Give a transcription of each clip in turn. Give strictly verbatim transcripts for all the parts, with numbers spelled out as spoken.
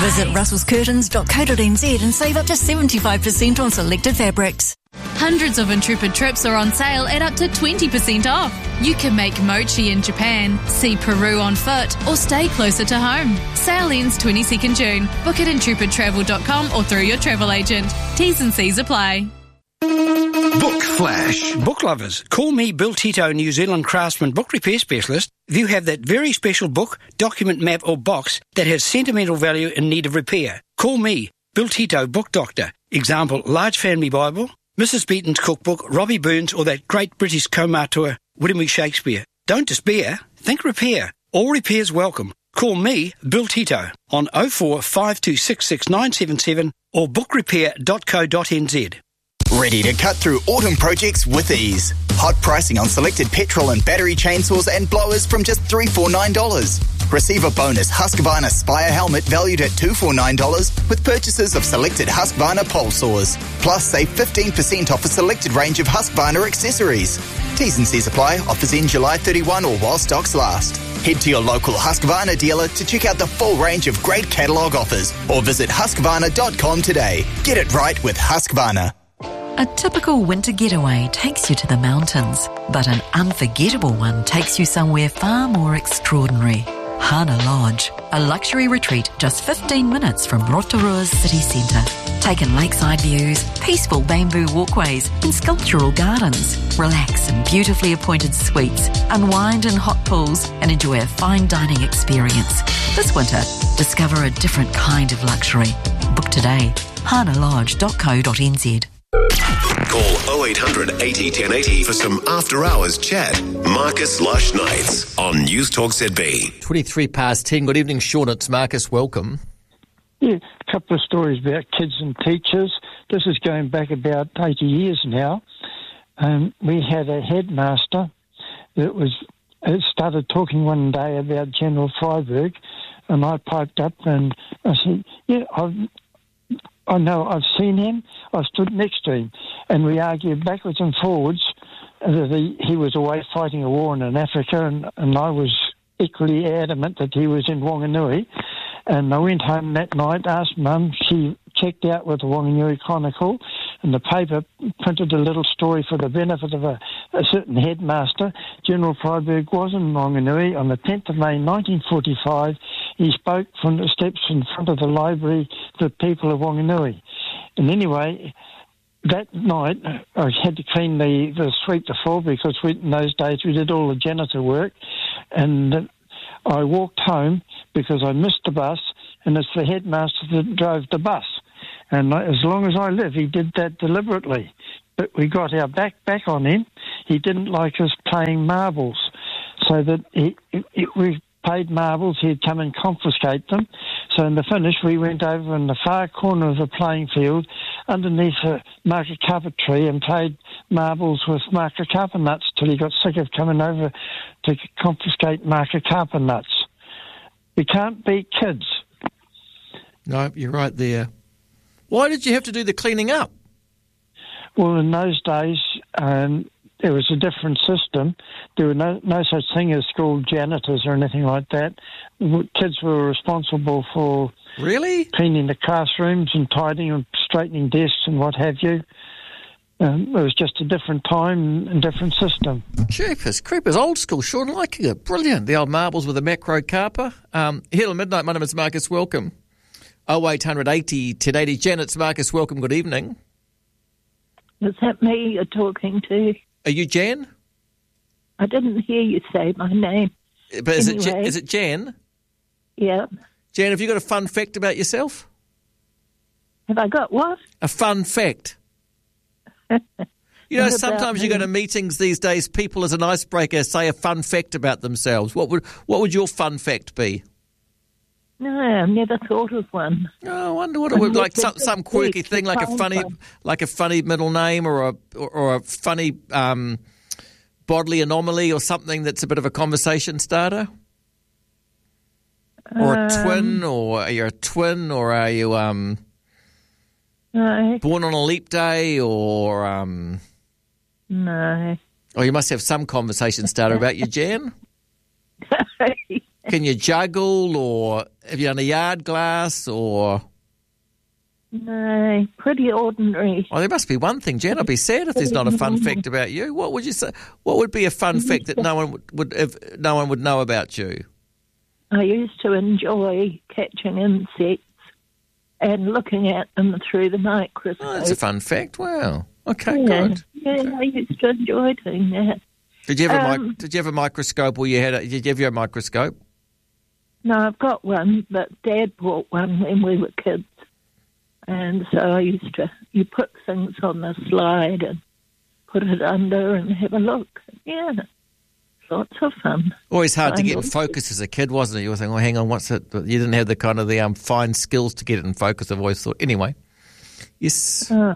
Visit russells curtains dot co dot n z and save up to seventy-five percent on selected fabrics. Hundreds of Intrepid trips are on sale at up to twenty percent off. You can make mochi in Japan, see Peru on foot, or stay closer to home. Sale ends twenty-second June. Book at intrepid travel dot com or through your travel agent. T's and C's apply. Book Flash. Book lovers, call me Bill Tito, New Zealand craftsman book repair specialist. If you have that very special book, document, map or box that has sentimental value in need of repair, call me, Bill Tito, book doctor. Example, Large Family Bible, Missus Beaton's cookbook, Robbie Burns or that great British Comatua, William E. Shakespeare. Don't despair, think repair. All repairs welcome. Call me, Bill Tito, on oh four five two six six nine seven seven or book repair dot co dot n z. Ready to cut through autumn projects with ease. Hot pricing on selected petrol and battery chainsaws and blowers from just three hundred forty-nine dollars. Receive a bonus Husqvarna Spire helmet valued at two hundred forty-nine dollars with purchases of selected Husqvarna pole saws. Plus, save fifteen percent off a selected range of Husqvarna accessories. T's and C's apply. Offers in July thirty-first or while stocks last. Head to your local Husqvarna dealer to check out the full range of great catalogue offers or visit husqvarna dot com today. Get it right with Husqvarna. A typical winter getaway takes you to the mountains, but an unforgettable one takes you somewhere far more extraordinary. Hana Lodge, a luxury retreat just fifteen minutes from Rotorua's city centre. Take in lakeside views, peaceful bamboo walkways and sculptural gardens. Relax in beautifully appointed suites, unwind in hot pools and enjoy a fine dining experience. This winter, discover a different kind of luxury. Book today, hana lodge dot co dot n z. Call oh eight hundred eighty ten eighty for some after-hours chat. Marcus Lush Nights on News Talk Z B. twenty-three past ten. Good evening, Sean. It's Marcus. Welcome. Yeah, a couple of stories about kids and teachers. This is going back about eighty years now. Um, we had a headmaster that was uh, started talking one day about General Freiberg, and I piped up and I said, yeah, I've... I know, I've seen him, I stood next to him, and we argued backwards and forwards that he, he was away fighting a war in Africa, and, and I was equally adamant that he was in Whanganui. And I went home that night, asked Mum, she checked out with the Whanganui Chronicle, and the paper printed a little story for the benefit of a, a certain headmaster. General Freiberg was in Whanganui on the tenth of May nineteen forty-five. He spoke from the steps in front of the library to the people of Whanganui. And anyway, that night I had to clean the, the sweep the floor because we, in those days we did all the janitor work. And I walked home because I missed the bus, and it's the headmaster that drove the bus. And as long as I live, he did that deliberately. But we got our back back on him. He didn't like us playing marbles. So that he, it, we played marbles, he'd come and confiscate them. So in the finish, we went over in the far corner of the playing field underneath a market carpet tree and played marbles with market carpet nuts till he got sick of coming over to confiscate market carpet nuts. We can't beat kids. No, you're right there. Why did you have to do the cleaning up? Well, in those days, um, there was a different system. There were no, no such thing as school janitors or anything like that. Kids were responsible for really cleaning the classrooms and tidying and straightening desks and what have you. Um, it was just a different time and different system. Creepers, creepers, old school, Sean, liking it. Brilliant. The old marbles with the macro carper. Um, here till midnight, my name is Marcus, welcome. oh eight hundred eighty ten eighty. Jen, it's Marcus, welcome, good evening. Is that me you're talking to? Are you Jan? I didn't hear you say my name. But is, anyway. it, Jan, is it Jan? Yeah. Jan, have you got a fun fact about yourself? Have I got what? A fun fact. You know, What sometimes about you go me? to meetings these days, people as an icebreaker say a fun fact about themselves. What would what would your fun fact be? No, I've never thought of one. Oh, I wonder what it would like some some quirky thing, like a funny like a funny middle name or a or, or a funny um, bodily anomaly or something that's a bit of a conversation starter. Or a Um, twin, or are you a twin, or are you um, No, born on a leap day, or um, no. or you must have some conversation starter about you, Jan. Can you juggle, or have you done a yard glass, or? No, pretty ordinary. Oh, there must be one thing, Jen. I'd be sad if there's not a fun fact about you. What would you say? What would be a fun fact that no one would, would if no one would know about you? I used to enjoy catching insects and looking at them through the microscope. Oh, that's a fun fact. Wow. Okay, yeah. good. Yeah, I used to enjoy doing that. Did you have a Um, mic- Did you have a microscope, or you had? A, did you have your microscope? No, I've got one, but Dad bought one when we were kids. And so I used to, you put things on the slide and put it under and have a look. Yeah, lots of fun. Always hard to Kind get in of. focus as a kid, wasn't it? You were saying, oh, hang on, what's it? But you didn't have the kind of the um, fine skills to get it in focus, I've always thought. Anyway, yes. Uh,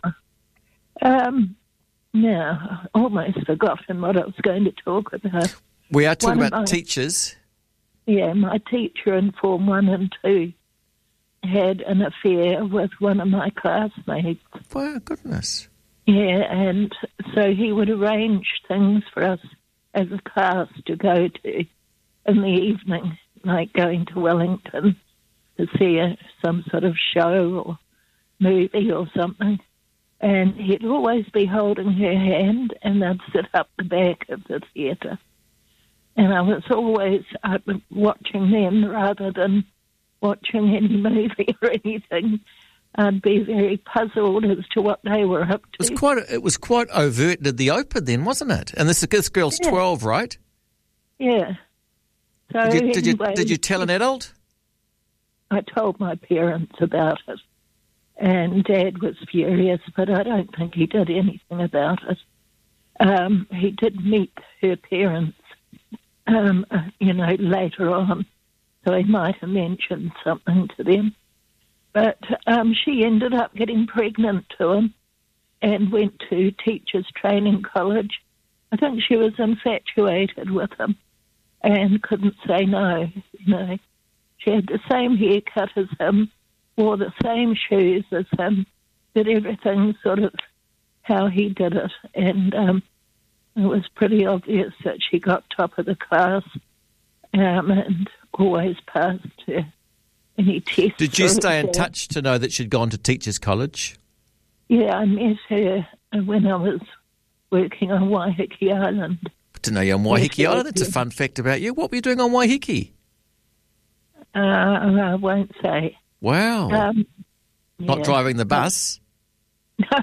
um, now, I almost forgotten what I was going to talk about. We are talking One about of my- teachers. Yeah, my teacher in Form one and two had an affair with one of my classmates. Wow, goodness. Yeah, and so he would arrange things for us as a class to go to in the evening, like going to Wellington to see a, some sort of show or movie or something. And he'd always be holding her hand, and they'd sit up the back of the theatre. And I was always uh, watching them rather than watching any movie or anything. I'd be very puzzled as to what they were up to. It was quite. It was quite overt in the open, then, wasn't it? And this this girl's Yeah. twelve, right? Yeah. So Did you, did you anyway, did you tell an adult? I told my parents about it, and Dad was furious, but I don't think he did anything about it. Um, he did meet her parents, um, uh, you know, later on, so he might have mentioned something to them. But um, she ended up getting pregnant to him and went to Teachers Training College. I think she was infatuated with him and couldn't say no, you know. She had the same haircut as him, wore the same shoes as him, did everything sort of how he did it. And um, it was pretty obvious that she got top of the class um, and always passed her any tests. Did you or stay in anything. touch to know that she'd gone to Teachers College? Yeah, I met her when I was working on Waiheke Island. To know you on Waiheke Yes, Island. That's a yeah. fun fact about you. What were you doing on Waiheke? Uh, I won't say. Wow. Um, Not yeah. driving the bus. No.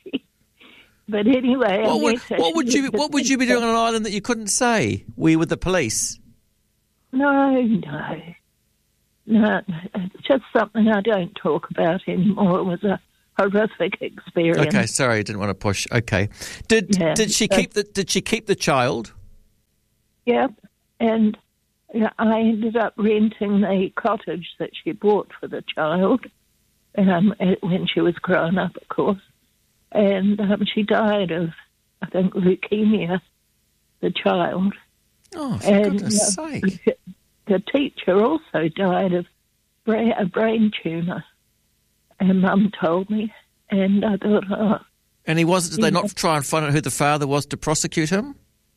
But anyway, I What would, met her. what would you What would you be doing on an island that you couldn't say? Were you with the police? No, no. No, it's just something I don't talk about anymore. It was a horrific experience. Okay, sorry, I didn't want to push. Okay, did Yeah, did she so- keep the Did she keep the child? Yep. And yeah, I ended up renting the cottage that she bought for the child um, eh, when she was grown up, of course. And um, she died of, I think, leukemia, the child. Oh, for And goodness uh, sake! the teacher also died of bra- a brain tumour. And Mum told me, and I thought, oh, And he was. Did they Yeah. not try and find out who the father was to prosecute him?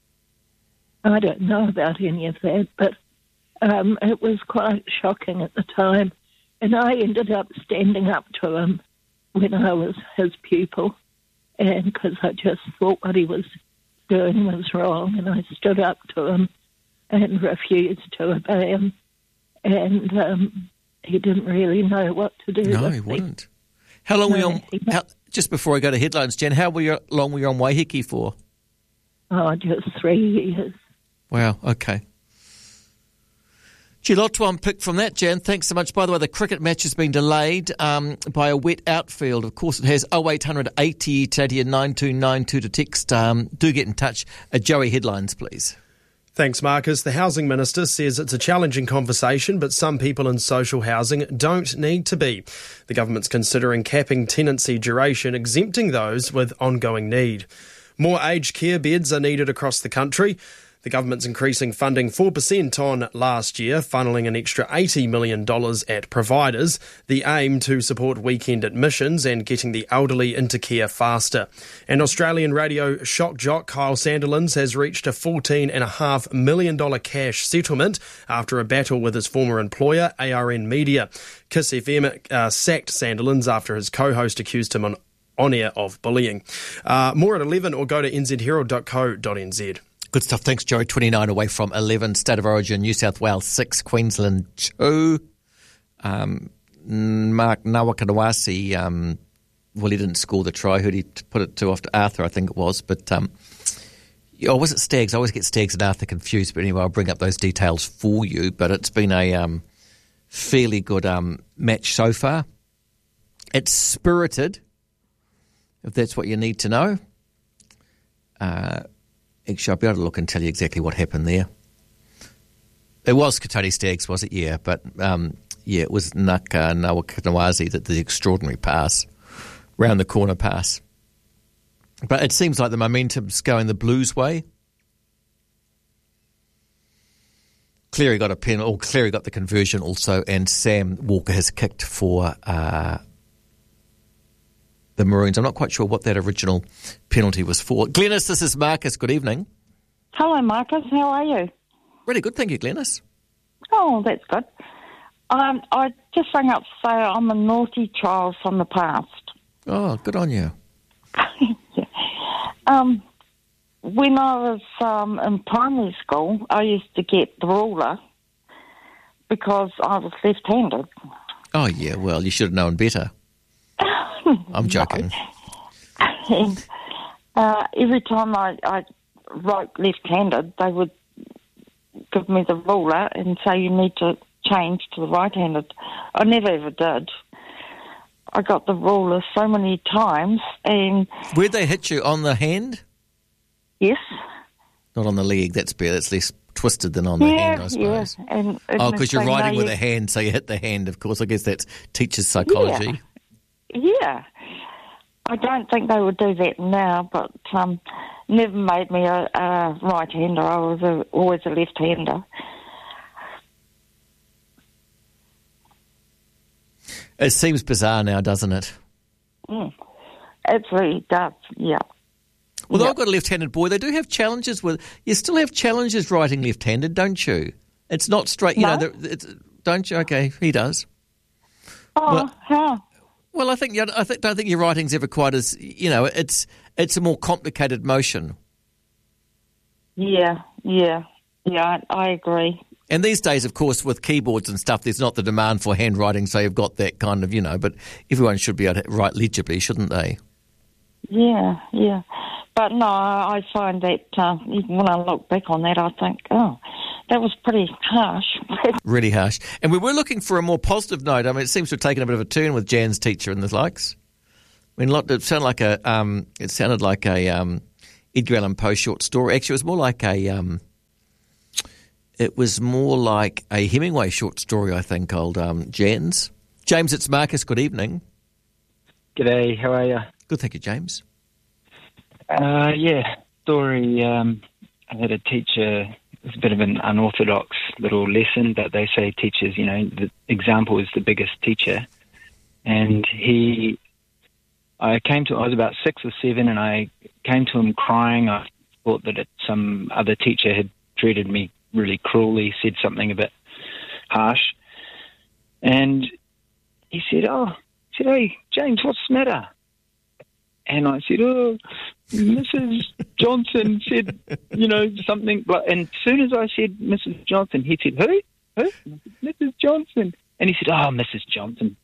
I don't know about any of that, but um, it was quite shocking at the time. And I ended up standing up to him when I was his pupil, and because I just thought what he was doing was wrong, and I stood up to him and refused to obey him. And um, he didn't really know what to do. No, with he me. wouldn't. How long were you No, on? he- How, just before I go to headlines, Jen, how were you, long were you on Waiheke for? Oh, just three years. Wow. Okay. Gee, a lot to unpick from that, Jan. Thanks so much. By the way, the cricket match has been delayed um, by a wet outfield. Of course, it has oh eight hundred eighty eighty and nine two nine two to text. Um, do get in touch. Uh, Joey, headlines, please. Thanks, Marcus. The Housing Minister says it's a challenging conversation, but some people in social housing don't need to be. The government's considering capping tenancy duration, exempting those with ongoing need. More aged care beds are needed across the country. The government's increasing funding four percent on last year, funnelling an extra eighty million dollars at providers. The aim to support weekend admissions and getting the elderly into care faster. And Australian radio shock jock Kyle Sandilands has reached a fourteen point five million dollars cash settlement after a battle with his former employer, A R N Media. Kiss F M uh, sacked Sandilands after his co-host accused him on, on air of bullying. Uh, more at eleven, or go to n z herald dot co dot n z. Good stuff. Thanks, Joey. twenty-nine away from eleven. State of origin, New South Wales six, Queensland two. Um, Mark Nawakanawasi, um, well, he didn't score the try. Who did he put it to? Off to Arthur, I think it was. But, um, oh, was it Stags? I always get Stags and Arthur confused. But anyway, I'll bring up those details for you. But it's been a um, fairly good um, match so far. It's spirited, if that's what you need to know. Uh Actually, I'll be able to look and tell you exactly what happened there. It was Katoni Staggs, was it? Yeah, but um, yeah, it was Naka Nawakanawazi that the extraordinary pass, round the corner pass. But it seems like the momentum's going the Blues' way. Cleary got a pen, or Cleary got the conversion also, and Sam Walker has kicked for uh, the Maroons. I'm not quite sure what that original penalty was for. Glenys, this is Marcus. Good evening. Hello, Marcus. How are you? Really good, thank you, Glenys. Oh, that's good. Um, I just rang up to say I'm a naughty child from the past. Oh, good on you. yeah. um, when I was um, in primary school, I used to get the ruler because I was left-handed. Oh, yeah, well, you should have known better. I'm joking. And, uh, every time I, I wrote left-handed, they would give me the ruler and say you need to change to the right-handed. I never ever did. I got the ruler so many times, and where'd they hit you, on the hand? Yes. Not on the leg. That's better. That's less twisted than on the yeah, hand, I suppose. Yeah. And, and oh, because you're writing with you... a hand, so you hit the hand. Of course, I guess that's teacher's psychology. Yeah. Yeah, I don't think they would do that now, but um, never made me a, a right-hander. I was a, always a left-hander. It seems bizarre now, doesn't it? Mm. It really does, yeah. Although yeah. I've got a left-handed boy, they do have challenges with... You still have challenges writing left-handed, don't you? It's not straight, you no? know, it's, don't you? Okay, he does. Oh, well, how? Well, I think I think, don't think your writing's ever quite as, you know, it's it's a more complicated motion. Yeah, yeah, yeah, I, I agree. And these days, of course, with keyboards and stuff, there's not the demand for handwriting, so you've got that kind of, you know, but everyone should be able to write legibly, shouldn't they? Yeah, yeah. But no, I find that uh, even when I look back on that, I think, oh, that was pretty harsh. Really harsh. And we were looking for a more positive note. I mean, it seems to have taken a bit of a turn with Jan's teacher and the likes. I mean, it sounded like a, um, it sounded like a um, Edgar Allan Poe short story. Actually, it was more like a, um, it was more like a Hemingway short story, I think, called um, Jan's. James, it's Marcus. Good evening. G'day. How are you? Good, thank you, James. Uh, yeah, story. Um, I had a teacher. It was a bit of an unorthodox little lesson, but they say teachers, you know, the example is the biggest teacher. And he, I came to, I was about six or seven, and I came to him crying. I thought that it, some other teacher had treated me really cruelly, said something a bit harsh. And he said, oh, he said, hey, James, what's the matter? And I said, oh, Missus Johnson said, you know, something. And as soon as I said Missus Johnson, he said, who? Who? Missus Johnson. And he said, oh, Missus Johnson.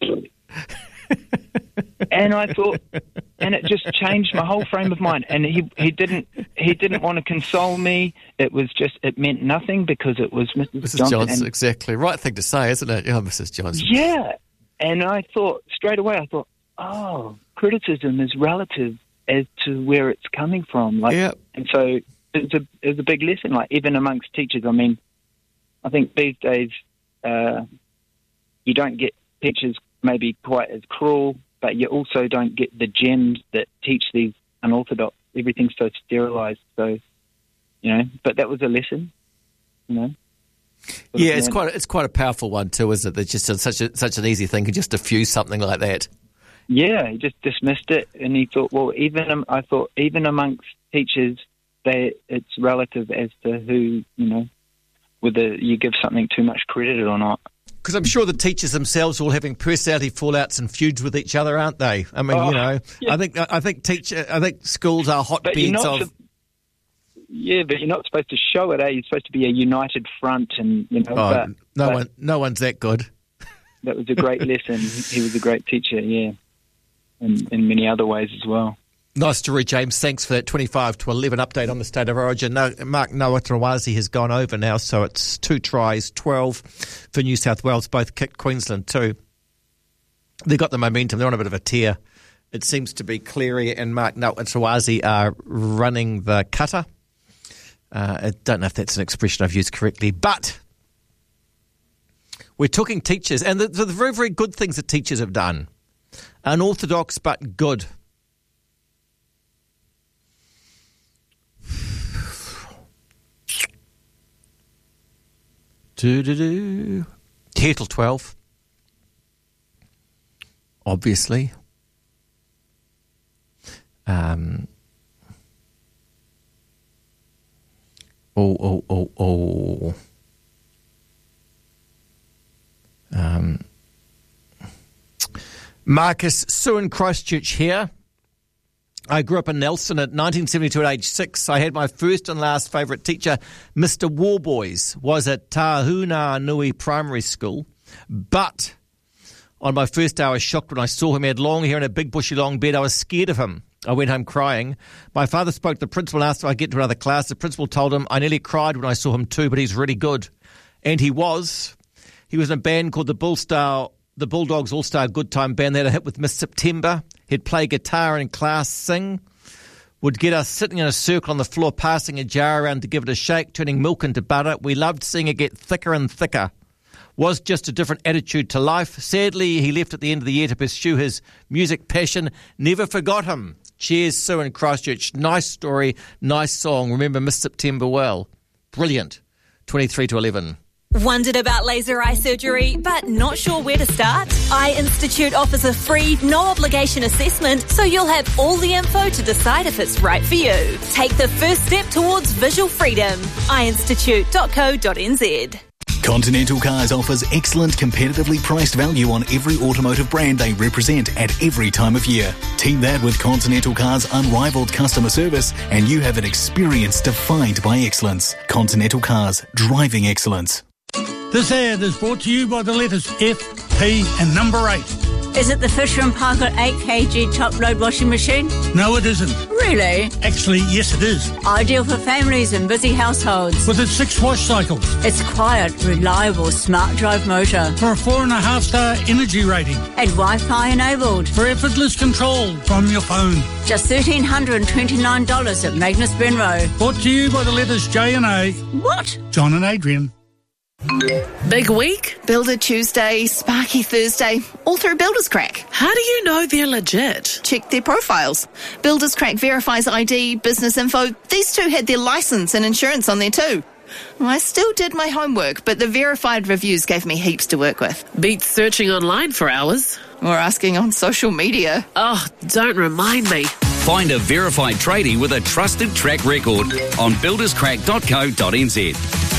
And I thought, and it just changed my whole frame of mind. And he he didn't he didn't want to console me. It was just, it meant nothing because it was Missus Missus Johnson. Johnson, and, exactly. Right thing to say, isn't it? Oh, Missus Johnson. Yeah. And I thought, straight away, I thought, oh, criticism is relative as to where it's coming from. Like, yeah. And so it's a, it's a big lesson, like, even amongst teachers. I mean, I think these days uh, you don't get teachers maybe quite as cruel, but you also don't get the gems that teach these unorthodox. Everything's so sterilised. So you know, but that was a lesson, you know. Yeah, it's quite it's quite a powerful one too, isn't it? It's just a, such a, such an easy thing to just diffuse something like that. Yeah, he just dismissed it, and he thought, well, even um, I thought even amongst teachers, they it's relative as to who, you know, whether you give something too much credit or not. Because I'm sure the teachers themselves are all having personality fallouts and feuds with each other, aren't they? I mean, oh, you know, yeah. I think I think teacher I think schools are hotbeds of. Su- Yeah, but you're not supposed to show it, eh? You're supposed to be a united front, and you know. Oh, but, no but one, no one's that good. That was a great lesson. He was a great teacher, yeah, and in many other ways as well. Nice story, James. Thanks for that twenty-five to eleven update on the State of Origin. No, Mark Nawatrawasi has gone over now, so it's two tries, twelve for New South Wales. Both kicked Queensland too. They got the momentum. They're on a bit of a tear. It seems to be Cleary and Mark Nawatrawasi are running the cutter. Uh, I don't know if that's an expression I've used correctly, but we're talking teachers and the, the very, very good things that teachers have done. Unorthodox but good. Do-do-do. Here till twelve. Obviously. Um... Oh, oh, oh, oh. Um, Marcus, Sue in Christchurch here. I grew up in Nelson at nineteen seventy-two at age six. I had my first and last favourite teacher, Mister Warboys, was at Tahuna Nui Primary School. But on my first day, I was shocked when I saw him. He had long hair and a big bushy long beard. I was scared of him. I went home crying. My father spoke to the principal and asked if I get to another class. The principal told him I nearly cried when I saw him too, but he's really good. And he was. He was in a band called the Bullstar, the Bulldogs All-Star Good Time Band. They had a hit with Miss September. He'd play guitar in class, sing. Would get us sitting in a circle on the floor, passing a jar around to give it a shake, turning milk into butter. We loved seeing it get thicker and thicker. Was just a different attitude to life. Sadly, he left at the end of the year to pursue his music passion. Never forgot him. Cheers, Sue in Christchurch. Nice story, nice song. Remember Miss September well. Brilliant. twenty-three to eleven. Wondered about laser eye surgery, but not sure where to start? Eye Institute offers a free, no-obligation assessment, so you'll have all the info to decide if it's right for you. Take the first step towards visual freedom. eye institute dot co dot n z. Continental Cars offers excellent competitively priced value on every automotive brand they represent at every time of year. Team that with Continental Cars' unrivaled customer service and you have an experience defined by excellence. Continental Cars, driving excellence. This ad is brought to you by the letters F, P and number eight. Is it the Fisher and Paykel eight kilogram top-load washing machine? No, it isn't. Really? Actually, yes, it is. Ideal for families and busy households. With its six wash cycles. Its quiet, reliable smart drive motor. For a four and a half star energy rating. And Wi-Fi enabled. For effortless control from your phone. Just one thousand three hundred twenty-nine dollars at Magnus Benroe. Brought to you by the letters J and A. What? John and Adrian. Big week, Builder Tuesday, Sparky Thursday, all through Builders Crack. How do you know they're legit? Check their profiles. Builders Crack verifies I D, business info. These two had their license and insurance on there too. I still did my homework, but the verified reviews gave me heaps to work with. Beats searching online for hours. Or asking on social media. Oh, don't remind me. Find a verified tradie with a trusted track record on builders crack dot co dot n z.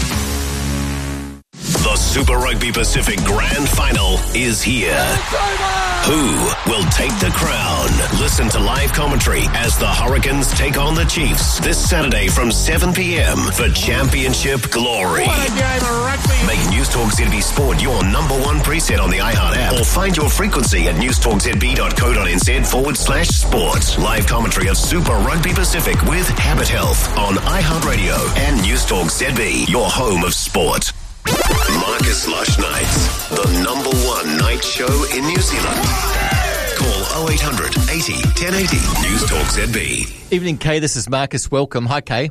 The Super Rugby Pacific Grand Final is here. Who will take the crown? Listen to live commentary as the Hurricanes take on the Chiefs this Saturday from seven p.m. for Championship Glory. What a game of rugby. Make News Talk Z B Sport your number one preset on the iHeart app or find your frequency at newstalkzb dot co dot n z forward slash sport. Live commentary of Super Rugby Pacific with Habit Health on iHeartRadio and News Talk Z B, your home of sport. Marcus Lush Nights, the number one night show in New Zealand. Call oh eight hundred eighty ten eighty. News Talk Z B. Evening, Kay. This is Marcus. Welcome. Hi, Kay.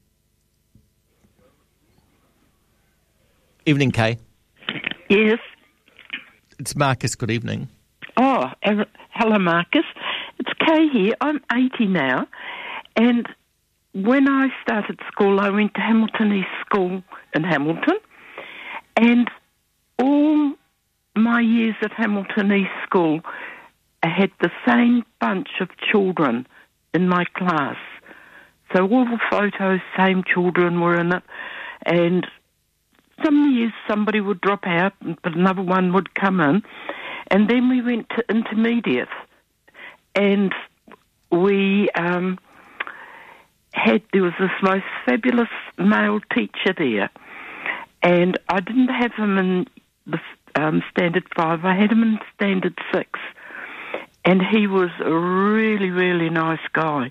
Evening, Kay. Yes. It's Marcus. Good evening. Oh, hello, Marcus. It's Kay here. I'm eighty now, and when I started school, I went to Hamilton East School in Hamilton, and all my years at Hamilton East School, I had the same bunch of children in my class. So all the photos, same children were in it, and some years somebody would drop out, but another one would come in, and then we went to intermediate, and we um, had, there was this most fabulous male teacher there, and I didn't have him in the um, standard five, I had him in standard six, and he was a really, really nice guy,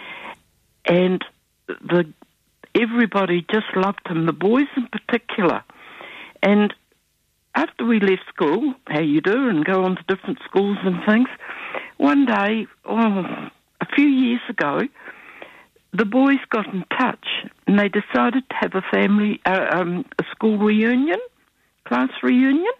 and the everybody just loved him, the boys in particular. And after we left school, how you do, and go on to different schools and things, one day, oh, a few years ago, the boys got in touch and they decided to have a family, uh, um, a school reunion, class reunion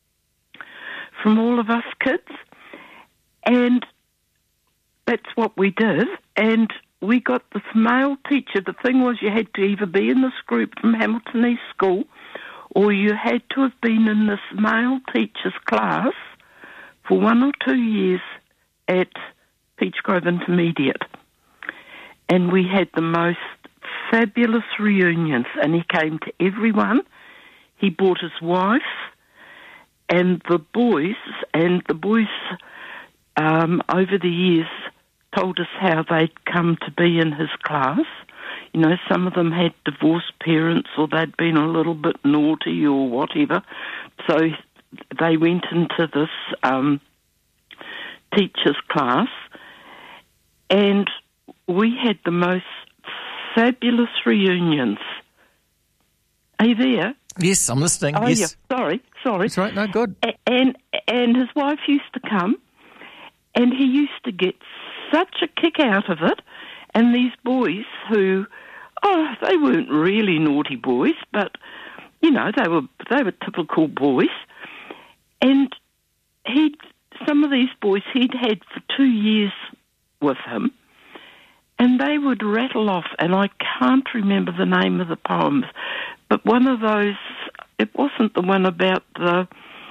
from all of us kids. And that's what we did. And we got this male teacher. The thing was, you had to either be in this group from Hamilton East School or you had to have been in this male teacher's class for one or two years at Peach Grove Intermediate. And we had the most fabulous reunions, and he came to everyone. He brought his wife and the boys, and the boys um, over the years told us how they'd come to be in his class. You know, some of them had divorced parents or they'd been a little bit naughty or whatever. So they went into this um, teacher's class, and we had the most fabulous reunions. Are you there? Yes, I'm listening. Oh, yes. yeah. Sorry, sorry. That's right, no, good. A- and, and his wife used to come, and he used to get such a kick out of it. And these boys who, oh, they weren't really naughty boys, but, you know, they were they were typical boys. And he, some of these boys he'd had for two years with him, and they would rattle off, and I can't remember the name of the poems, but one of those, it wasn't the one about the,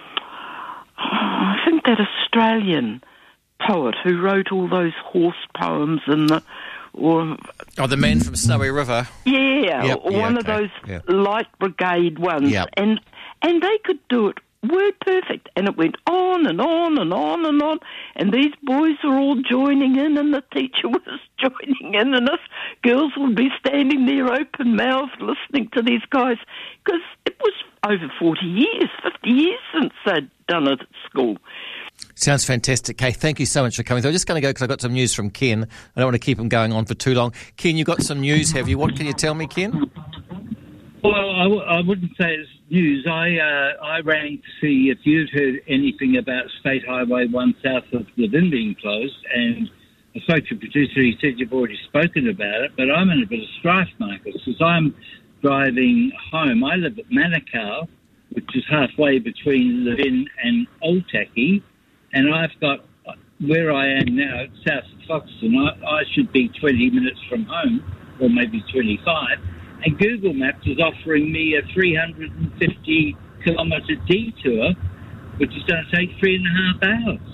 oh, I think that Australian poet who wrote all those horse poems and the, or oh, the Man from Snowy River. Yeah, Yep, or yeah, one okay, of those yeah. light brigade ones, Yep. and and they could do it word perfect, and it went on and on and on and on, and these boys were all joining in, and the teacher was joining in, and us girls would be standing there open-mouthed listening to these guys, because it was over forty years, fifty years since they'd done it at school. Sounds fantastic, Kay. Thank you so much for coming. So I'm just going to go because I've got some news from Ken. I don't want to keep him going on for too long. Ken, you've got some news, have you? What can you tell me, Ken? Well, I, w- I wouldn't say it's news. I uh, I rang to see if you'd heard anything about State Highway one south of Levin being closed, and I spoke to the producer. He said you've already spoken about it, but I'm in a bit of strife, Marcus, because I'm driving home. I live at Manukau, which is halfway between Levin and Old Taki, and I've got, where I am now, south of Foxton, I, I should be twenty minutes from home, or maybe twenty-five, and Google Maps is offering me a three hundred fifty kilometre detour, which is going to take three and a half hours.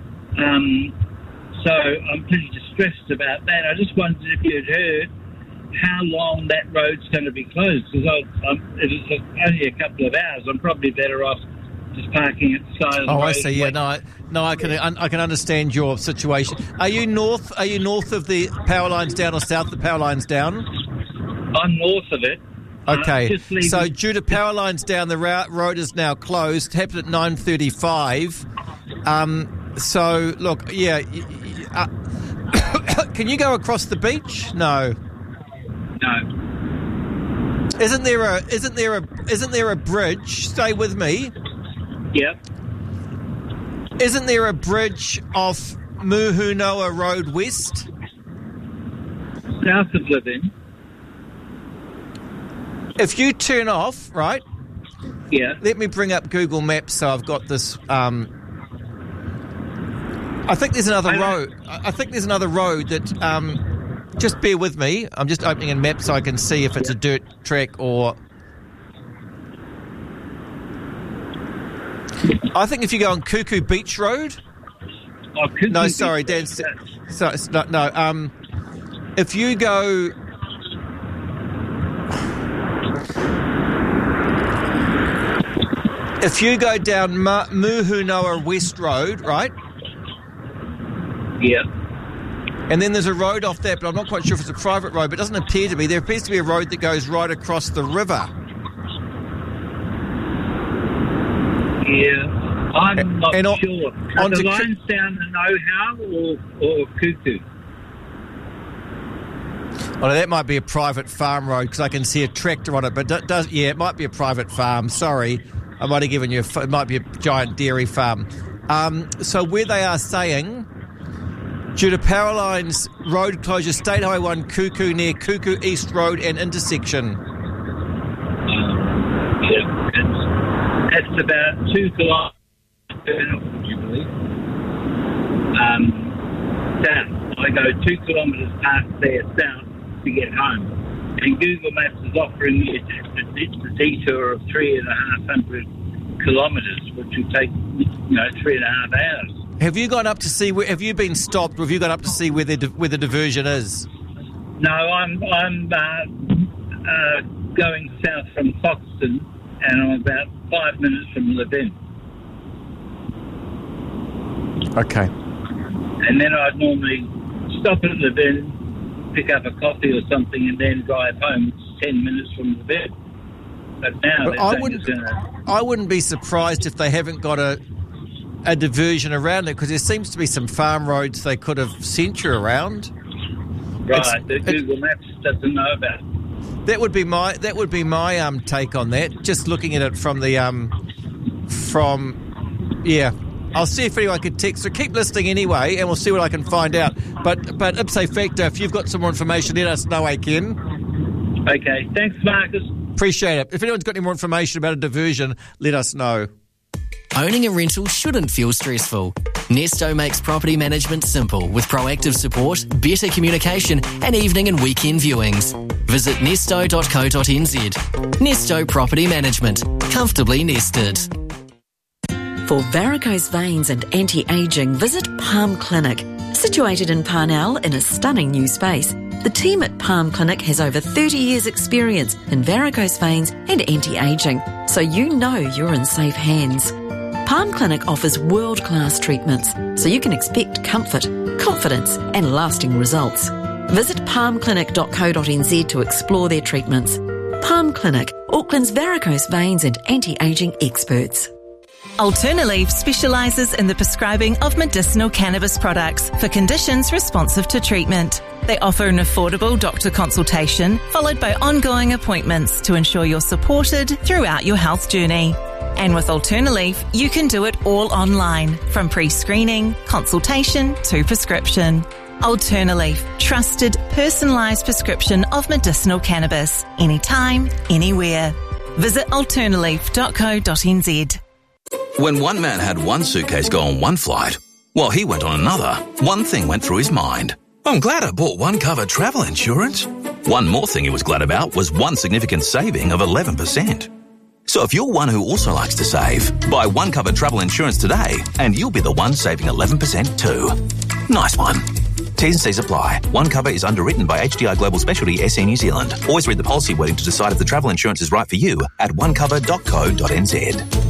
Um, so I'm pretty distressed about that. I just wondered if you had heard how long that road's going to be closed, because it is only a couple of hours. I'm probably better off just parking at the side of the Oh, road. I see. Yeah, no, I, no, I can, I can understand your situation. Are you north? Are you north of the power lines down or south of the power lines down? I'm north of it. Okay, Uh, just leaving- so due to power lines down, the route, road is now closed. Happened at nine thirty-five. Um, so look, yeah, y- y- uh, can you go across the beach? No. No. Isn't there a? Isn't there a? Isn't there a bridge? Stay with me. Yep. Isn't there a bridge off Muhunoa Road West? South of Levin. If you turn off, right? Yeah. Let me bring up Google Maps so I've got this. Um, I think there's another road. I I think there's another road that um, just bear with me. I'm just opening a map so I can see if it's a dirt track or... I think if you go on Cuckoo Beach Road... Oh, Cuckoo no, Beach sorry, Dan. Road, So, no, no um, if you go... If you go down Ma- Muhunoa West Road, right? Yeah. And then there's a road off that, but I'm not quite sure if it's a private road, but it doesn't appear to be. There appears to be a road that goes right across the river. Yeah, I'm not and on, sure. Are the lines Cri- down the know-how or, or Cuckoo? Oh, that might be a private farm road because I can see a tractor on it, but it does yeah, it might be a private farm. Sorry, I might have given you. A, it might be a giant dairy farm. Um, so where they are saying, due to power lines, road closure, State Highway one, Cuckoo near Cuckoo East Road and intersection. Um, yeah, it's, it's about two kilometres, you believe. Um, south. I go two kilometres past there south to get home. And Google Maps is offering me a, a detour of three and a half hundred kilometres, which would take, you know, three and a half hours. Have you gone up to see where? Have you been stopped? Or have you gone up to see where the where the diversion is? No, I'm I'm uh, uh, going south from Foxton, and I'm about five minutes from Levin. Okay. And then I'd normally stop at Levin, pick up a coffee or something, and then drive home. It's ten minutes from Levin. But now but I wouldn't. Gonna... I wouldn't be surprised if they haven't got a. a diversion around it, because there seems to be some farm roads they could have sent you around. Right, it's, the Google Maps doesn't know about it. That would be my that would be my um take on that. Just looking at it from the um from yeah. I'll see if anyone can text. So keep listening anyway, and we'll see what I can find out. But but ipso facto, if you've got some more information, let us know, eh, Ken? Okay, thanks, Marcus. Appreciate it. If anyone's got any more information about a diversion, let us know. Owning a rental shouldn't feel stressful. Nesto makes property management simple with proactive support, better communication and evening and weekend viewings. Visit nesto dot co dot n z. Nesto Property Management. Comfortably nested. For varicose veins and anti-ageing, visit Palm Clinic. Situated in Parnell in a stunning new space, the team at Palm Clinic has over thirty years experience in varicose veins and anti-ageing, so you know you're in safe hands. Palm Clinic offers world-class treatments, so you can expect comfort, confidence and lasting results. Visit palm clinic dot co dot n z to explore their treatments. Palm Clinic, Auckland's varicose veins and anti-ageing experts. Alternaleaf specialises in the prescribing of medicinal cannabis products for conditions responsive to treatment. They offer an affordable doctor consultation followed by ongoing appointments to ensure you're supported throughout your health journey. And with Alternaleaf, you can do it all online, from pre-screening, consultation to prescription. Alternaleaf, trusted, personalised prescription of medicinal cannabis, anytime, anywhere. Visit alternaleaf dot co dot n z. When one man had one suitcase go on one flight, while he went on another, one thing went through his mind. I'm glad I bought One Cover travel insurance. One more thing he was glad about was one significant saving of eleven percent. So if you're one who also likes to save, buy One Cover travel insurance today and you'll be the one saving eleven percent too. Nice one. T's and C's apply. One Cover is underwritten by H D I Global Specialty S E New Zealand. Always read the policy wording to decide if the travel insurance is right for you at one cover dot co dot n z.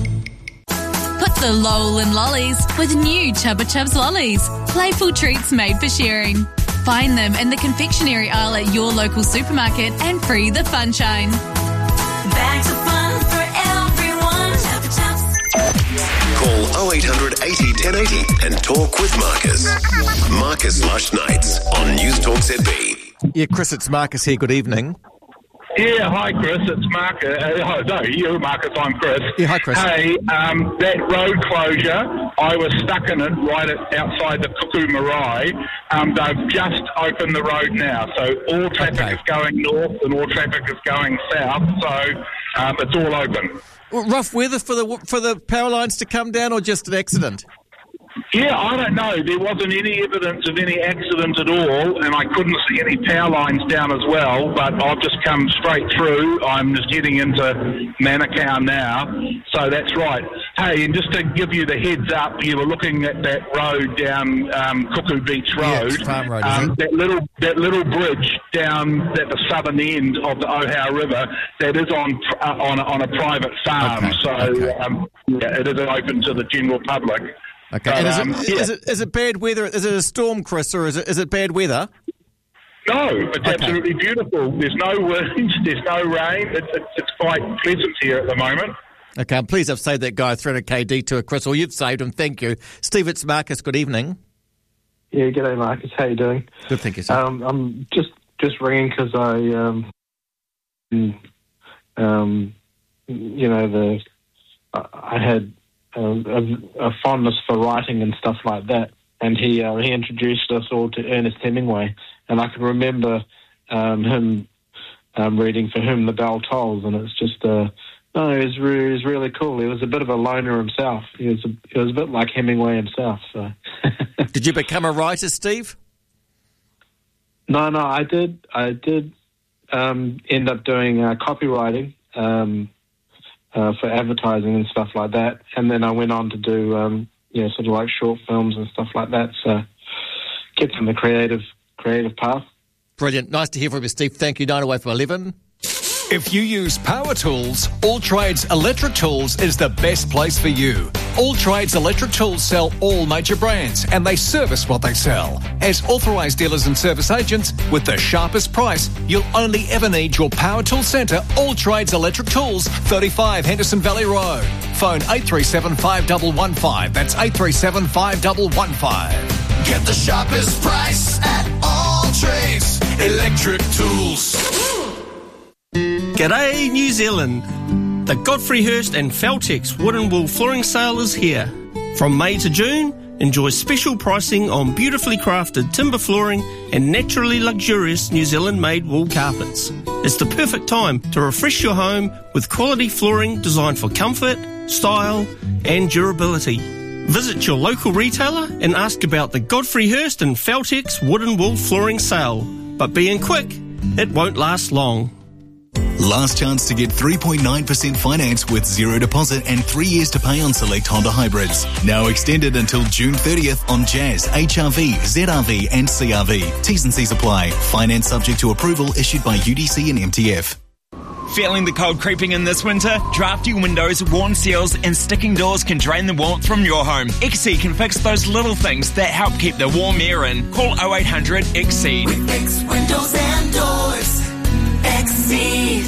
Put the lol in lollies with new Chubba Chubs lollies. Playful treats made for sharing. Find them in the confectionery aisle at your local supermarket and free the funshine. Bags of fun for everyone. Chubba Chubs. Call oh eight hundred eighty ten eighty and talk with Marcus. Marcus Lush Nights on News Talk Z B. Yeah, Chris, it's Marcus here. Good evening. Yeah, hi Chris, it's Marcus. Uh, no, you're Marcus, I'm Chris. Yeah, hi Chris. Hey, um, that road closure, I was stuck in it right at, outside the Cuckoo Marae. Um, they've just opened the road now, so all traffic okay. is going north and all traffic is going south, so um, it's all open. Well, rough weather for the for the power lines to come down, or just an accident? Yeah, I don't know. There wasn't any evidence of any accident at all, and I couldn't see any power lines down as well, but I've just come straight through. I'm just heading into Manukau now, so that's right. Hey, and just to give you the heads up, you were looking at that road down um, Cuckoo Beach Road. Yeah, it's Farm Road, um, isn't it? that little that little bridge down at the southern end of the Ohau River, that is on uh, on, on a private farm, Okay, so okay. Um, yeah, it isn't open to the general public. Okay, But, and is, um, it, yeah. is, it, is it bad weather? Is it a storm, Chris, or is it, is it bad weather? No, it's Okay. absolutely beautiful. There's no wind, there's no rain. It's, it's, it's quite pleasant here at the moment. Okay, I'm pleased I've saved that guy three hundred K detour, Chris, or you've saved him. Thank you. Steve, it's Marcus. Good evening. Yeah, g'day, Marcus. How you doing? Good, thank you, sir. Um, I'm just just ringing because I, um, um, you know, the I I had um, a, a fondness for writing and stuff like that, and he uh, he introduced us all to Ernest Hemingway, and I can remember um, him um, reading "For Whom the Bell Tolls," and it's just uh, no, it was really, it was really cool. He was a bit of a loner himself. He was a, he was a bit like Hemingway himself. So. Did you become a writer, Steve? No, no, I did. I did um, end up doing uh, copywriting um, uh, for advertising and stuff like that, and then I went on to do, um, you know, sort of like short films and stuff like that. So, kept on the creative, creative path. Brilliant. Nice to hear from you, Steve. Thank you. Nine away from eleven. If you use power tools, All Trades Electric Tools is the best place for you. All Trades Electric Tools sell all major brands and they service what they sell. As authorised dealers and service agents, with the sharpest price, you'll only ever need your power tool centre, All Trades Electric Tools, thirty-five Henderson Valley Road. Phone eight three seven five one one five. That's eight three seven five one one five. Get the sharpest price at All Trades Electric Tools. G'day, New Zealand. The Godfrey Hirst and Feltex Wooden Wool Flooring Sale is here. From May to June, enjoy special pricing on beautifully crafted timber flooring and naturally luxurious New Zealand-made wool carpets. It's the perfect time to refresh your home with quality flooring designed for comfort, style and durability. Visit your local retailer and ask about the Godfrey Hirst and Feltex Wooden Wool Flooring Sale. But being quick, it won't last long. Last chance to get three point nine percent finance with zero deposit and three years to pay on select Honda hybrids. Now extended until June thirtieth on Jazz, H R V, Z R V and C R V. T's and C's apply. Finance subject to approval issued by U D C and M T F. Feeling the cold creeping in this winter? Drafty windows, worn seals and sticking doors can drain the warmth from your home. Exceed can fix those little things that help keep the warm air in. Call oh eight hundred Exceed. We fix windows and doors. Exceed.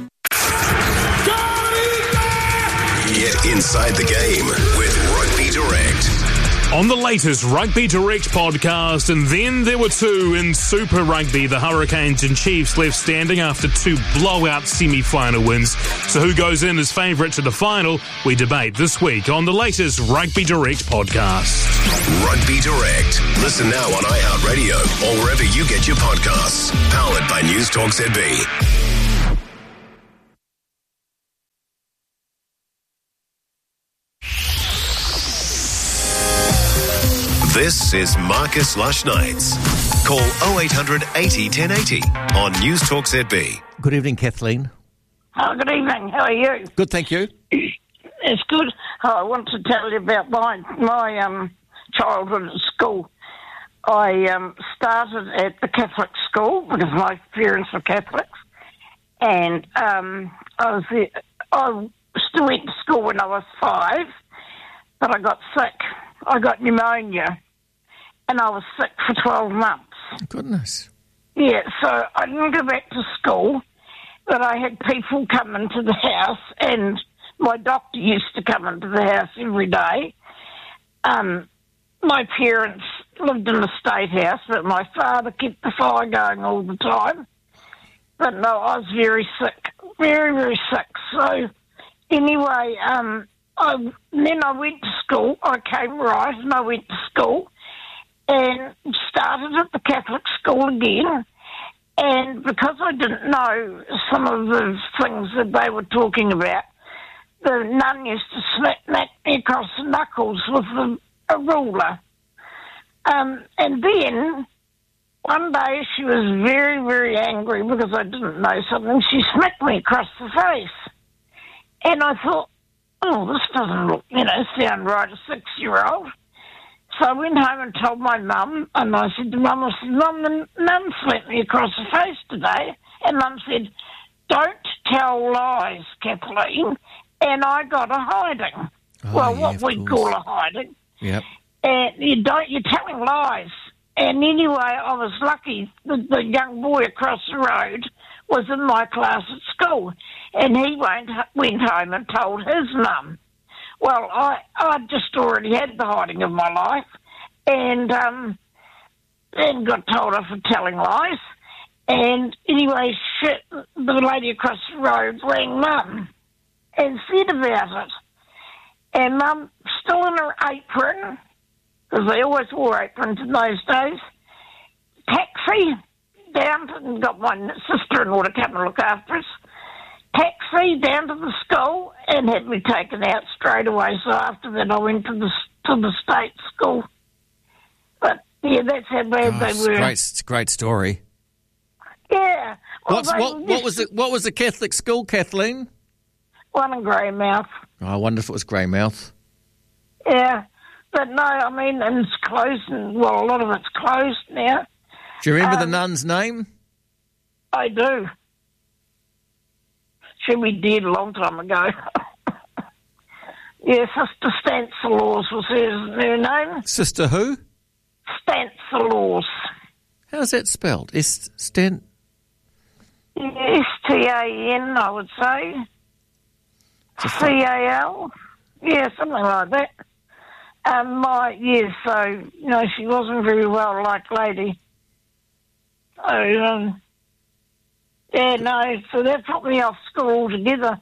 Get inside the game with Rugby Direct. On the latest Rugby Direct podcast, and then there were two in Super Rugby. The Hurricanes and Chiefs left standing after two blowout semi-final wins. So who goes in as favourite to the final? We debate this week on the latest Rugby Direct podcast. Rugby Direct. Listen now on iHeartRadio or wherever you get your podcasts. Powered by News Talk Z B. This is Marcus Lush Nights. Call oh eight hundred eighty ten eighty on News Talk Z B. Good evening, Kathleen. Oh, good evening. How are you? Good, thank you. It's good. Oh, I want to tell you about my my um, childhood at school. I um, started at the Catholic school because my parents were Catholics, and um, I was there, I still went to school when I was five, but I got sick. I got pneumonia, and I was sick for twelve months. Goodness. Yeah, so I didn't go back to school, but I had people come into the house, and my doctor used to come into the house every day. Um, my parents lived in the state house, but my father kept the fire going all the time. But no, I was very sick, very, very sick. So anyway, um, I, then I went to school. I came right, and I went to school and started at the Catholic school again. And because I didn't know some of the things that they were talking about, the nun used to smack, smack me across the knuckles with the a ruler. Um, and then one day she was very, very angry because I didn't know something. She smacked me across the face. And I thought, oh, this doesn't look, you know, sound right, a six-year-old. So I went home and told my mum, and I said to Mum, I said, Mum, the Mum slapped me across the face today. And Mum said, don't tell lies, Kathleen. And I got a hiding. Oh, well, yeah, what of we course. call a hiding. Yep. And you don't, you're telling lies. And anyway, I was lucky that the young boy across the road was in my class at school. And he went, went home and told his mum. Well, I I just already had the hiding of my life, and um, then got told off for telling lies. And anyway, shit, the lady across the road rang Mum and said about it. And Mum, still in her apron, because they always wore aprons in those days, taxi down to, and got my sister-in-law to come and look after us. Taxi down to the school and had me taken out straight away. So after that, I went to the to the state school. But yeah, that's how bad Oh, they it's, were. great, it's a great story. Yeah. Well, What's, they what, were what just was the what was the Catholic school, Kathleen? one in Greymouth. Oh, I wonder if it was Greymouth. Yeah, but no, I mean, and it's closed, and well, a lot of it's closed now. Do you remember the Um, nun's name? I do. She was dead a long time ago. Yeah, Sister Stanislaus was her, her name. Sister who? Stanislaus. How's that spelled? S Stan. S T A N, I would say. C A L. Yeah, something like that. Um, my, yeah, so, you know, she wasn't very well liked lady. So, um, yeah, no, so that put me off school altogether.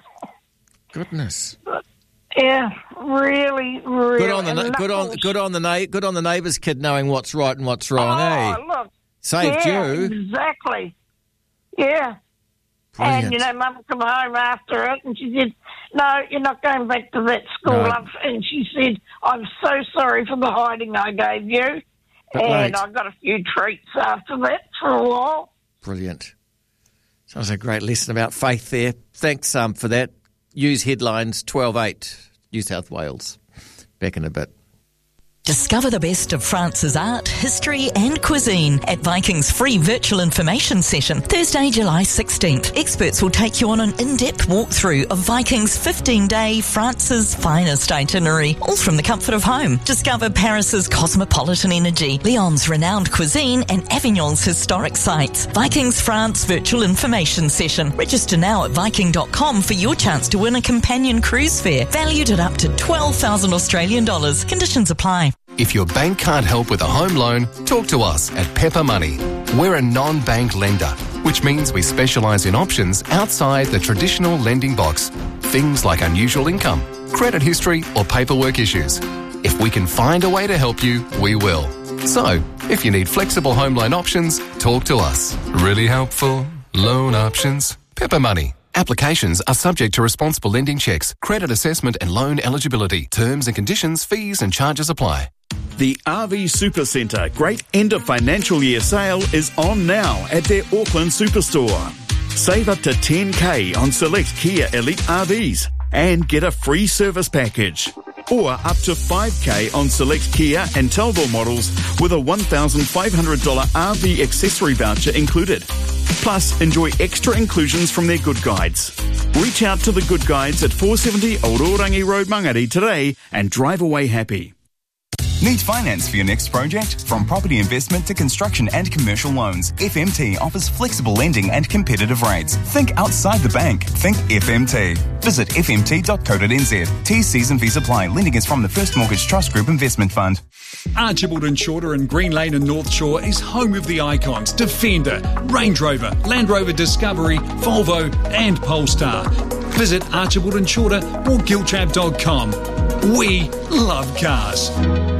Goodness. Yeah, really, really. Good on the na- and good on knuckles. good on the na- good on the neighbour's kid knowing what's right and what's wrong. Oh, eh? look. Saved yeah, you. Exactly. Yeah. Brilliant. And, you know, Mum come home after it and she said, no, you're not going back to that school. No. love. And she said, I'm so sorry for the hiding I gave you. But and mate- I got a few treats after that for a while. Brilliant. Sounds like a great lesson about faith there. Thanks um, for that. Use headlines twelve eight, New South Wales. Back in a bit. Discover the best of France's art, history and cuisine at Viking's free virtual information session, Thursday, July sixteenth. Experts will take you on an in-depth walkthrough of Viking's fifteen-day France's finest itinerary, all from the comfort of home. Discover Paris's cosmopolitan energy, Lyon's renowned cuisine and Avignon's historic sites. Viking's France virtual information session. Register now at viking dot com for your chance to win a companion cruise fare, valued at up to twelve thousand Australian dollars. Conditions apply. If your bank can't help with a home loan, talk to us at Pepper Money. We're a non-bank lender, which means we specialise in options outside the traditional lending box. Things like unusual income, credit history or paperwork issues. If we can find a way to help you, we will. So, if you need flexible home loan options, talk to us. Really helpful loan options. Pepper Money. Applications are subject to responsible lending checks, credit assessment and loan eligibility. Terms and conditions, fees and charges apply. The R V Supercentre Great End of Financial Year sale is on now at their Auckland Superstore. Save up to ten K on select Kia Elite R Vs and get a free service package. Or up to five K on select Kia and Talbot models with a one thousand five hundred dollars R V accessory voucher included. Plus, enjoy extra inclusions from their Good Guides. Reach out to the Good Guides at four seventy Old Orangi Road, Mangere today and drive away happy. Need finance for your next project? From property investment to construction and commercial loans, F M T offers flexible lending and competitive rates. Think outside the bank. Think F M T. Visit f m t dot co dot n z. T's, C's and V's apply. Lending is from the First Mortgage Trust Group Investment Fund. Archibald and Shorter in Green Lane and North Shore is home of the icons Defender, Range Rover, Land Rover Discovery, Volvo and Polestar. Visit archibald and shorter or giltrap dot com. We love cars.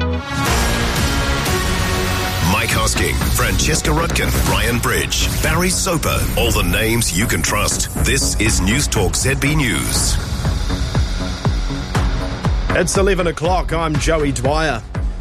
Mike Hosking, Francesca Rudkin, Ryan Bridge, Barry Soper, all the names you can trust. This is News Talk Z B News. It's eleven o'clock. I'm Joey Dwyer.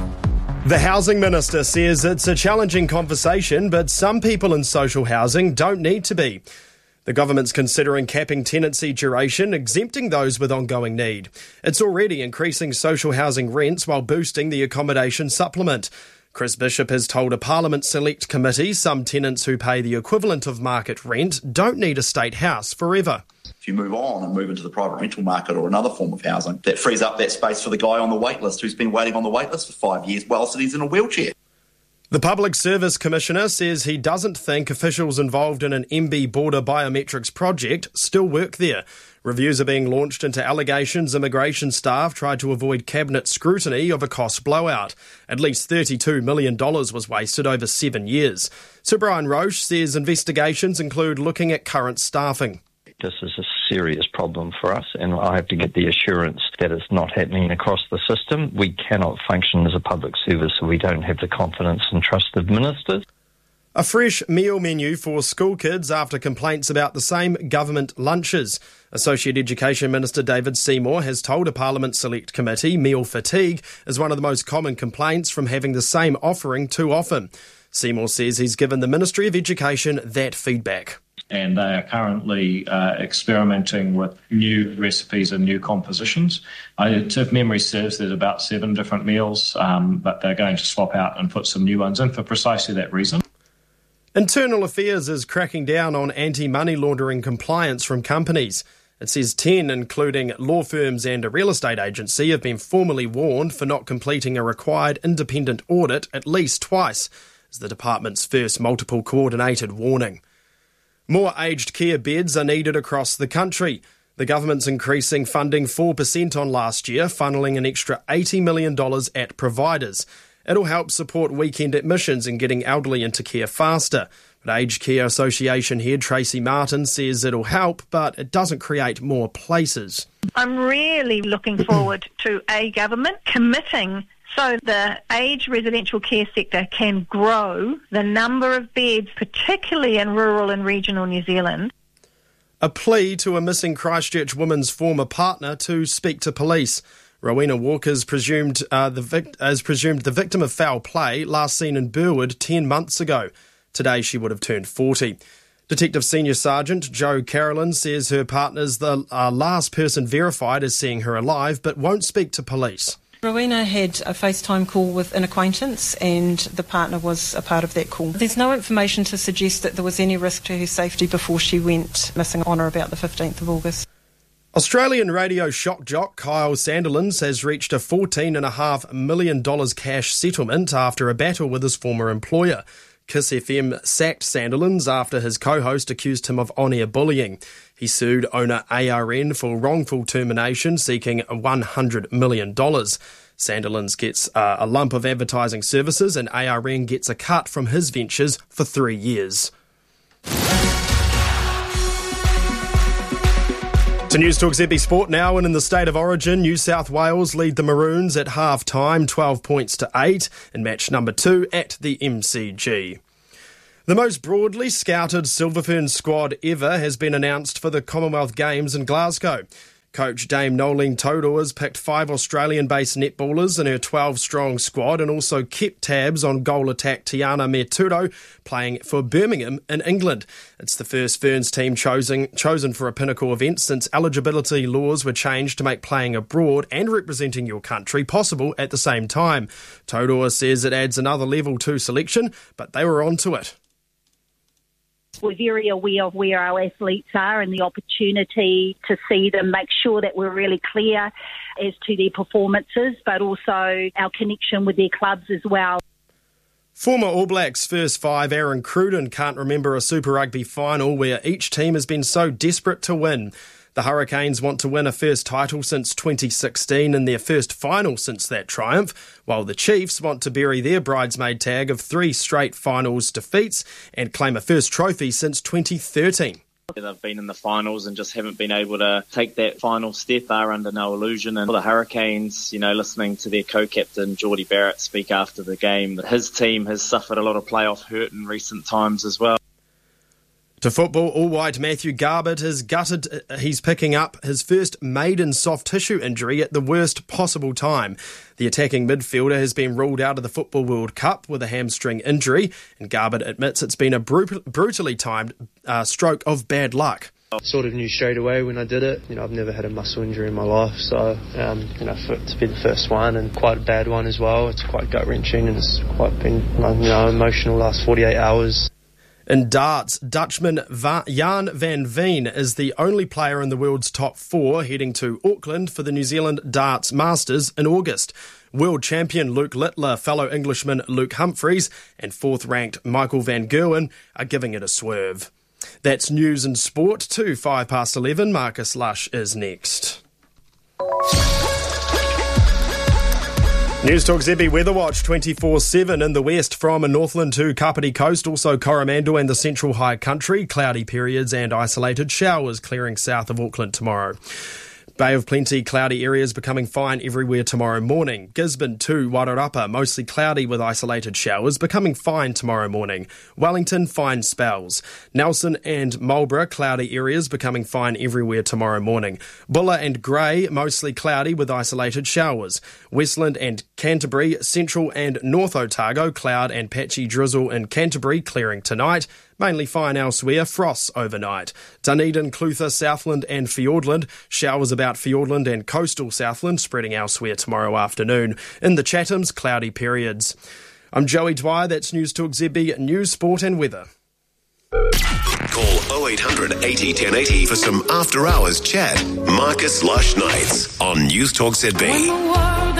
The Housing Minister says it's a challenging conversation, but some people in social housing don't need to be. The government's considering capping tenancy duration, exempting those with ongoing need. It's already increasing social housing rents while boosting the accommodation supplement. Chris Bishop has told a Parliament Select Committee some tenants who pay the equivalent of market rent don't need a state house forever. If you move on and move into the private rental market or another form of housing, that frees up that space for the guy on the wait list who's been waiting on the wait list for five years whilst he's in a wheelchair. The Public Service Commissioner says he doesn't think officials involved in an M B border biometrics project still work there. Reviews are being launched into allegations immigration staff tried to avoid cabinet scrutiny of a cost blowout. At least thirty-two million dollars was wasted over seven years. Sir Brian Roche says investigations include looking at current staffing. This is a serious problem for us, and I have to get the assurance that it's not happening across the system. We cannot function as a public service if we don't have the confidence and trust of ministers. A fresh meal menu for school kids after complaints about the same government lunches. Associate Education Minister David Seymour has told a Parliament Select Committee meal fatigue is one of the most common complaints from having the same offering too often. Seymour says he's given the Ministry of Education that feedback. And they are currently uh, experimenting with new recipes and new compositions. I, if memory serves, there's about seven different meals, um, but they're going to swap out and put some new ones in for precisely that reason. Internal Affairs is cracking down on anti-money laundering compliance from companies. It says ten, including law firms and a real estate agency, have been formally warned for not completing a required independent audit at least twice, as the department's first multiple coordinated warning. More aged care beds are needed across the country. The government's increasing funding four percent on last year, funnelling an extra eighty million dollars at providers. It'll help support weekend admissions and getting elderly into care faster. But Aged Care Association head Tracy Martin says it'll help, but it doesn't create more places. I'm really looking forward to a government committing so the aged residential care sector can grow the number of beds, particularly in rural and regional New Zealand. A plea to a missing Christchurch woman's former partner to speak to police. Rowena Walker's presumed uh, the vic- is presumed the victim of foul play, last seen in Burwood ten months ago. Today she would have turned forty. Detective Senior Sergeant Joe Carolyn says her partner's the uh, last person verified as seeing her alive, but won't speak to police. Rowena had a FaceTime call with an acquaintance and the partner was a part of that call. There's no information to suggest that there was any risk to her safety before she went missing on or about the fifteenth of August. Australian radio shock jock Kyle Sandilands has reached a fourteen point five million dollars cash settlement after a battle with his former employer. Kiss F M sacked Sandilands after his co-host accused him of on-air bullying. He sued owner A R N for wrongful termination, seeking one hundred million dollars. Sandilands gets uh, a lump of advertising services and A R N gets a cut from his ventures for three years. To News Talk Z B Sport now, and in the state of origin, New South Wales lead the Maroons at half-time, twelve points to eight, in match number two at the M C G. The most broadly scouted Silver Fern squad ever has been announced for the Commonwealth Games in Glasgow. Coach Dame Nolene Todor has picked five Australian-based netballers in her twelve-strong squad and also kept tabs on goal attack Tiana Merturo, playing for Birmingham in England. It's the first Ferns team chosen, chosen for a pinnacle event since eligibility laws were changed to make playing abroad and representing your country possible at the same time. Todor says it adds another level to selection, but they were onto it. We're very aware of where our athletes are and the opportunity to see them, make sure that we're really clear as to their performances, but also our connection with their clubs as well. Former All Blacks first five Aaron Cruden can't remember a Super Rugby final where each team has been so desperate to win. The Hurricanes want to win a first title since twenty sixteen and their first final since that triumph, while the Chiefs want to bury their bridesmaid tag of three straight finals defeats and claim a first trophy since twenty thirteen. They've been in the finals and just haven't been able to take that final step. They're under no illusion. And for the Hurricanes, you know, listening to their co-captain, Geordie Barrett, speak after the game, his team has suffered a lot of playoff hurt in recent times as well. To football, all-white Matthew Garbett is gutted. He's picking up his first maiden soft tissue injury at the worst possible time. The attacking midfielder has been ruled out of the Football World Cup with a hamstring injury, and Garbett admits it's been a bru- brutally timed uh, stroke of bad luck. I sort of knew straight away when I did it. You know, I've never had a muscle injury in my life, so um, you know, for it to be the first one and quite a bad one as well, it's quite gut-wrenching and it's quite been, you know, emotional last forty-eight hours. In darts, Dutchman Va- Jan van Veen is the only player in the world's top four heading to Auckland for the New Zealand Darts Masters in August. World champion Luke Littler, fellow Englishman Luke Humphreys and fourth-ranked Michael van Gerwen are giving it a swerve. That's news and sport. To five past eleven, Marcus Lush is next. News Talk Z B Weather Watch twenty-four seven in the west from Northland to Kapiti Coast, also Coromandel and the Central High Country. Cloudy periods and isolated showers clearing south of Auckland tomorrow. Bay of Plenty, cloudy areas becoming fine everywhere tomorrow morning. Gisborne to Wairarapa, mostly cloudy with isolated showers, becoming fine tomorrow morning. Wellington, fine spells. Nelson and Marlborough, cloudy areas becoming fine everywhere tomorrow morning. Bulla and Grey, mostly cloudy with isolated showers. Westland and Canterbury, Central and North Otago, cloud and patchy drizzle in Canterbury, clearing tonight. Mainly fine elsewhere, frosts overnight. Dunedin, Clutha, Southland and Fiordland. Showers about Fiordland and coastal Southland, spreading elsewhere tomorrow afternoon. In the Chathams, cloudy periods. I'm Joey Dwyer, that's News Talk Z B, News, Sport and Weather. Call oh eight hundred eighty ten eighty for some after-hours chat. Marcus Lush Nights on News Talk Z B.